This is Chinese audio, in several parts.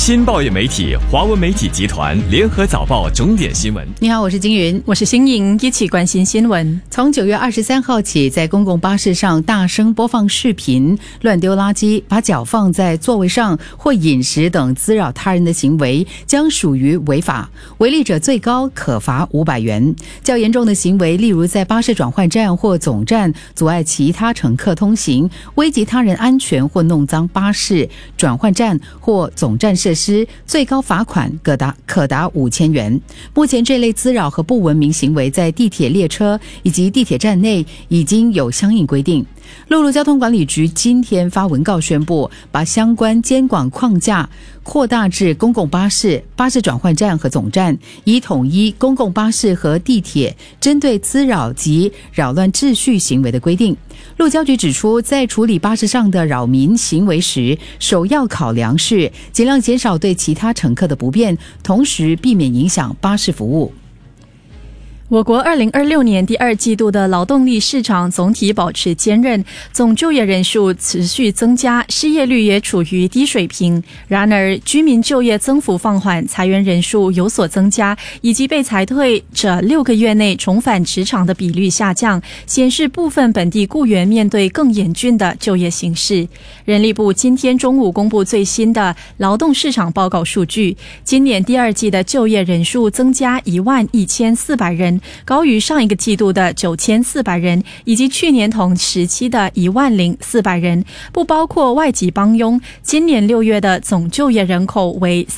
新报业媒体华文媒体集团联合早报重点新闻。 你好，我是金云， 我是新颖，一起关心新闻。 从9月23号起，在公共巴士上大声播放视频、乱丢垃圾、把脚放在座位上或饮食等滋扰他人的行为，将属于违法，违例者最高可罚500元。较严重的行为，例如在巴士转换站或总站阻碍其他乘客通行，危及他人安全或弄脏巴士、转换站或总站设施，最高罚款可达5000元。目前这类滋扰和不文明行为在地铁列车以及地铁站内已经有相应规定。陆路交通管理局今天发文告宣布，把相关监管框架扩大至公共巴士、巴士转换站和总站，以统一公共巴士和地铁针对滋扰及扰乱秩序行为的规定。路交局指出，在处理巴士上的扰民行为时，首要考量是尽量减少对其他乘客的不便，同时避免影响巴士服务。 我国2026年第二季度的劳动力市场总体保持坚韧，总就业人数持续增加，失业率也处于低水平。然而，居民就业增幅放缓，裁员人数有所增加，以及被裁退者6个月内重返职场的比率下降，显示部分本地雇员面对更严峻的就业形势。人力部今天中午公布最新的劳动市场报告数据，今年第二季的就业人数增加11400人，高于上一个季度的9400人，以及去年同时期的10400人，不包括外籍帮佣。今年6月的总就业人口为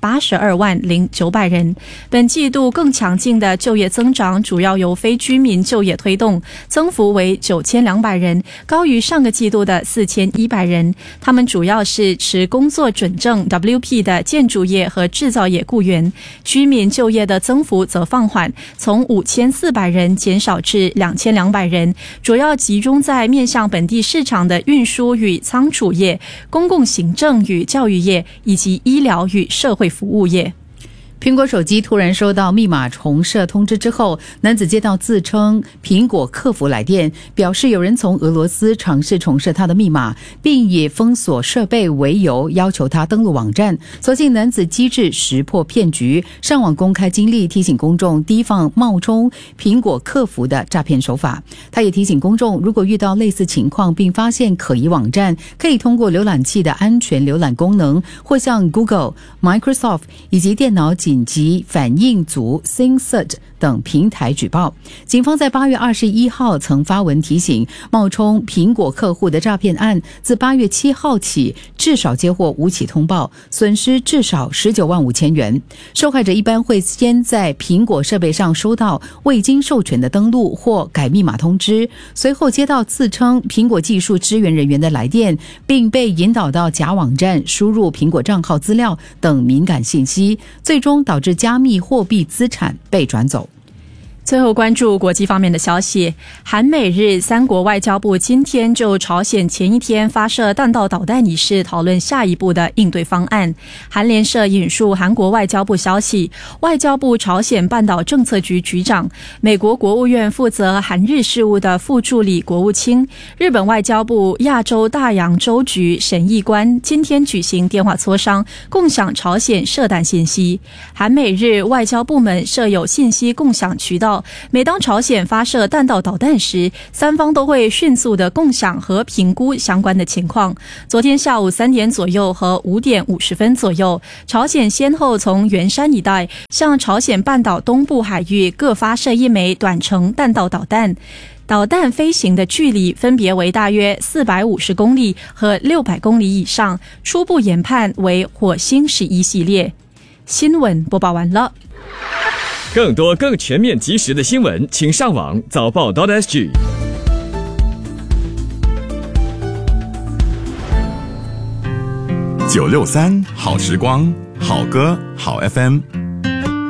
3820900人。本季度更强劲的就业增长主要由非居民就业推动，增幅为9200人，高于上个季度的4100人。他们主要是持工作准证 WP 的建筑业和制造业雇员。居民就业的增幅则放缓，从5400人减少至2200人，主要集中在面向本地市场的运输与仓储业、公共行政与教育业以及医疗与社会服务业。 苹果手机突然收到密码重设通知之后，男子接到自称苹果客服来电，表示有人从俄罗斯尝试重设他的密码，并以封锁设备为由要求他登录网站。所幸男子机智识破骗局，上网公开经历，提醒公众提防冒充苹果客服的诈骗手法。他也提醒公众，如果遇到类似情况并发现可疑网站，可以通过浏览器的安全浏览功能，或向 Google、Microsoft 以及电脑紧急反应组 ThinkCert 等平台举报。警方在8月21号曾发文提醒，冒充苹果客户的诈骗案自8月7号起至少接获5起通报，损失至少19万5千元。受害者一般会先在苹果设备上收到未经授权的登录或改密码通知，随后接到自称苹果技术支援人员的来电，并被引导到假网站输入苹果账号资料等敏感信息，最终导致加密货币资产被转走。 最后关注国际方面的消息，韩美日三国外交部今天就朝鲜前一天发射弹道导弹一事讨论下一步的应对方案。韩联社引述韩国外交部消息，外交部朝鲜半岛政策局局长、美国国务院负责韩日事务的副助理国务卿、日本外交部亚洲大洋洲局审议官今天举行电话磋商，共享朝鲜射弹信息。韩美日外交部门设有信息共享渠道，每当朝鲜发射弹道导弹时，三方都会迅速的共享和评估相关的情况。昨天下午3点左右和5点50分左右，朝鲜先后从元山一带向朝鲜半岛东部海域各发射1枚短程弹道导弹，导弹飞行的距离分别为大约450公里和600公里以上，初步研判为火星11系列。新闻播报完了。 更多更全面及时的新闻，请上网早报 .sg。 963好时光，好歌好 FM。